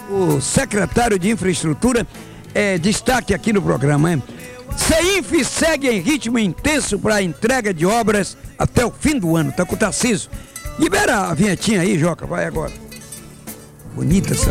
o secretário de Infraestrutura, destaque aqui no programa, hein? CEINF segue em ritmo intenso para a entrega de obras até o fim do ano. Tá com o Tarcísio. Libera a vinhetinha aí, Joca, vai agora. Bonita essa.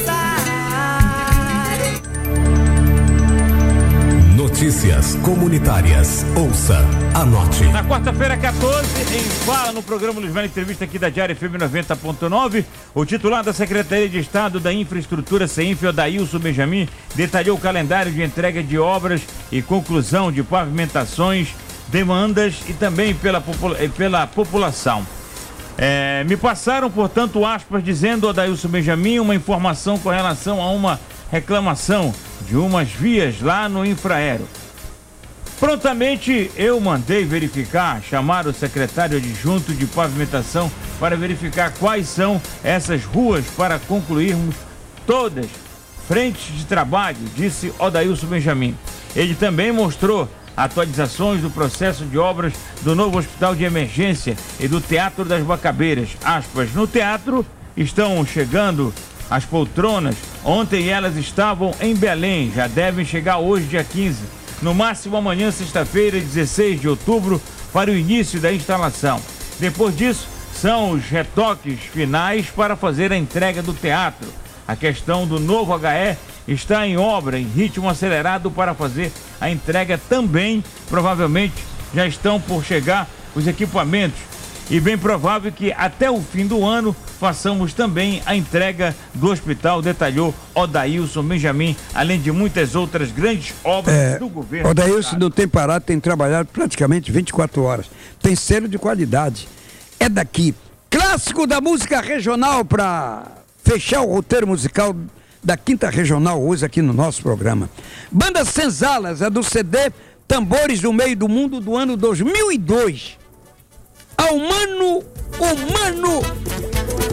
Notícias comunitárias. Ouça, anote. Na quarta-feira, 14, em Fala, no programa Luiz Melo, entrevista aqui da Diário FM 90.9, o titular da Secretaria de Estado da Infraestrutura, CEINF, Odailson Benjamin, detalhou o calendário de entrega de obras e conclusão de pavimentações, demandas e também pela população. Me passaram, portanto, aspas, dizendo, Odailson Benjamin, uma informação com relação a uma reclamação de umas vias lá no infraero. Prontamente eu mandei verificar, chamar o secretário adjunto de pavimentação para verificar quais são essas ruas para concluirmos todas frentes de trabalho, disse Odailson Benjamin. Ele também mostrou atualizações do processo de obras do novo hospital de emergência e do Teatro das Bacabeiras. Aspas, no teatro estão chegando as poltronas. Ontem elas estavam em Belém, já devem chegar hoje, dia 15. No máximo amanhã, sexta-feira, 16 de outubro, para o início da instalação. Depois disso, são os retoques finais para fazer a entrega do teatro. A questão do novo HE está em obra, em ritmo acelerado para fazer a entrega também. Provavelmente já estão por chegar os equipamentos e bem provável que até o fim do ano façamos também a entrega do hospital, detalhou Odailson Benjamin, além de muitas outras grandes obras do governo. Odailson não tem parado, tem trabalhado praticamente 24 horas. Tem selo de qualidade. É daqui. Clássico da música regional para fechar o roteiro musical da Quinta Regional hoje aqui no nosso programa. Banda Senzalas, é do CD Tambores do Meio do Mundo do ano 2002. Ao Mano, o Mano